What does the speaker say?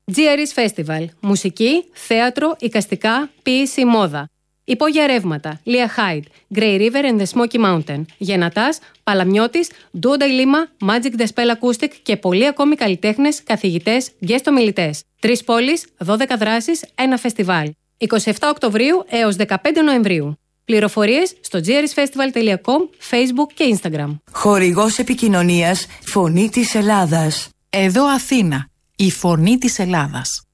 GRS Festival. Μουσική, θέατρο, εικαστικά, ποίηση, μόδα. Υπόγεια ρεύματα. Lia Hyde, Grey River and the Smoky Mountain. Γενατάς, Παλαμιώτης, Duo Dai Lima, Magic The Spell Acoustic και πολλοί ακόμη καλλιτέχνες, καθηγητές, guest ομιλητές. 3 πόλεις, 12 δράσεις, ένα φεστιβάλ. 27 Οκτωβρίου έως 15 Νοεμβρίου. Πληροφορίες στο grsfestival.com, Facebook και Instagram. Χορηγός επικοινωνίας, Φωνή της Ελλάδας. Εδώ Αθήνα, η Φωνή της Ελλάδας.